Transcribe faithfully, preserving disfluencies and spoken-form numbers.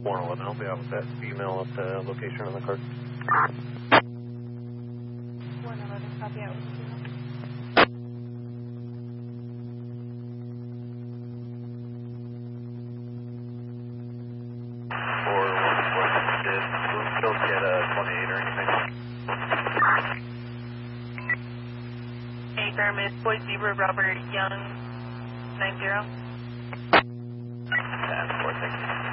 one eleven, I'll be out with that. Email at the location on the card. one eleven, copy out. Or what did Bloomfield get a twenty-eight or anything? Affirm is Boyd Zebra Robert Young nine zero. ten four, thank you.